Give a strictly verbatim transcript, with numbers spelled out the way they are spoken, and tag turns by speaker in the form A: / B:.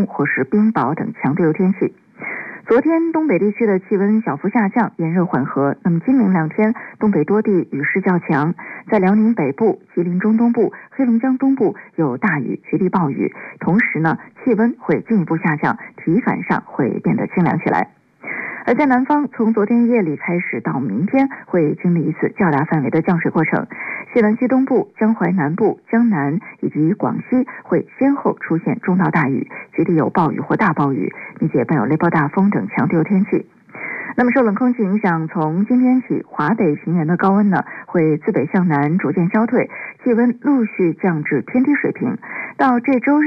A: 风或是冰雹等强对流天气。昨天东北地区的气温小幅下降，炎热缓和。那么今明两天东北多地雨势较强，在辽宁北部、吉林中东部、黑龙江东部有大雨、局地暴雨，同时呢气温会进一步下降，体感上会变得清凉起来。而在南方，从昨天夜里开始到明天会经历一次较大范围的降水过程，西南西东部、江淮南部、江南以及广西会先后出现中到大雨，局地有暴雨或大暴雨，并且伴有雷暴大风等强对流天气。那么受冷空气影响，从今天起华北平原的高温呢会自北向南逐渐消退，气温陆续降至偏低水平，到这周日